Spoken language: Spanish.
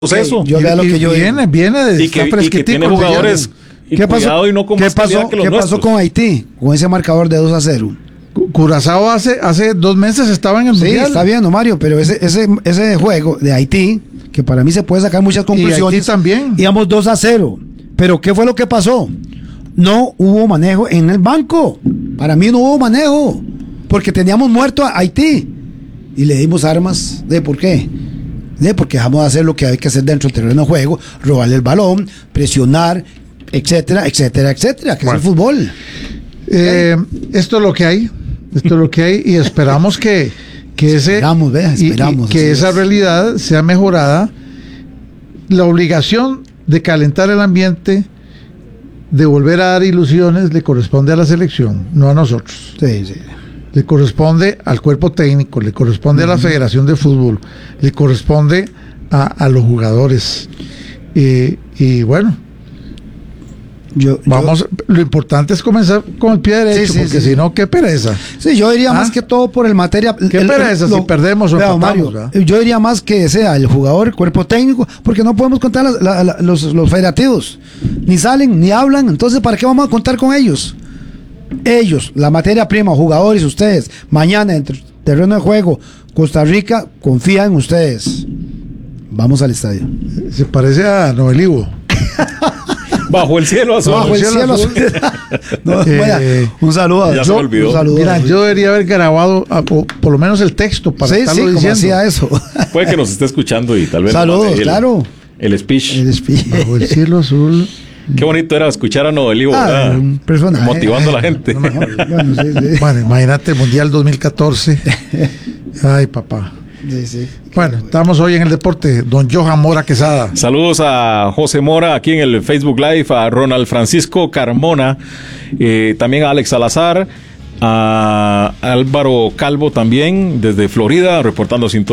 Eso. Yo veo lo que yo viene de y que tiene jugadores. ¿Qué pasó? Y no con ¿Qué más calidad que los pasó nuestros. con Haití? Con ese marcador de 2-0. Curazao hace 2 meses estaba en el Sí, Mundial. está bien, Mario, pero ese juego de Haití, que para mí se puede sacar muchas conclusiones. Y Haití también. Íbamos 2-0. Pero ¿qué fue lo que pasó? No hubo manejo en el banco. Para mí no hubo manejo. Porque teníamos muerto a Haití. Y le dimos armas. ¿Por qué? Porque dejamos de hacer lo que hay que hacer dentro del terreno de juego, robarle el balón, presionar, etcétera, etcétera, etcétera, que es el fútbol. Esto es lo que hay. Y esperamos que esa realidad sea mejorada. La obligación de calentar el ambiente, de volver a dar ilusiones, le corresponde a la selección, no a nosotros. Sí. Le corresponde al cuerpo técnico, le corresponde a la Federación de Fútbol, le corresponde a los jugadores. Y bueno, lo importante es comenzar con el pie derecho, porque si no, qué pereza. Sí, yo diría más que todo por el material. Qué pereza si perdemos o empatamos. Mario, yo diría más que sea el jugador, el cuerpo técnico, porque no podemos contar los federativos. Ni salen, ni hablan, entonces ¿para qué vamos a contar con ellos? Ellos, la materia prima, jugadores, ustedes, mañana en terreno de juego, Costa Rica confía en ustedes. Vamos al estadio. Se parece a Noelivo. Bajo el cielo azul. Bajo el cielo azul. Un saludo. Ya se me olvidó. Un saludo. Mira, yo debería haber grabado por lo menos el texto para estarlo diciendo. Como hacía eso. Puede que nos esté escuchando y tal vez. Saludos, claro. El speech. Bajo el cielo azul. Qué bonito era escuchar a Noelivo, ¿verdad? Un personaje. Motivando a la gente. Bueno, imagínate el Mundial 2014. Ay, papá. Sí. Bueno, estamos hoy en el deporte. Don Johan Mora Quesada. Saludos a José Mora aquí en el Facebook Live, a Ronald Francisco Carmona, también a Alex Salazar, a Álvaro Calvo también desde Florida, reportando sintonía.